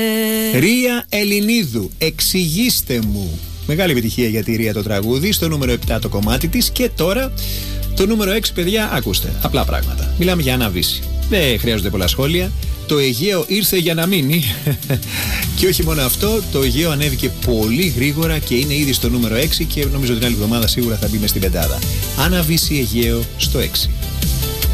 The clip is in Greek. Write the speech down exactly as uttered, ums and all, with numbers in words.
Ρία Ελληνίδου, εξηγήστε μου. Μεγάλη επιτυχία για τη Ρία το τραγούδι, στο νούμερο επτά το κομμάτι της. Και τώρα το νούμερο έξι, παιδιά, ακούστε, απλά πράγματα. Μιλάμε για αναβίση. Δεν χρειάζονται πολλά σχόλια. Το Αιγαίο ήρθε για να μείνει. Και όχι μόνο αυτό, το Αιγαίο ανέβηκε πολύ γρήγορα και είναι ήδη στο νούμερο έξι και νομίζω την άλλη εβδομάδα σίγουρα θα μπει μες στην πεντάδα. Αναβίση Αιγαίο στο έξι.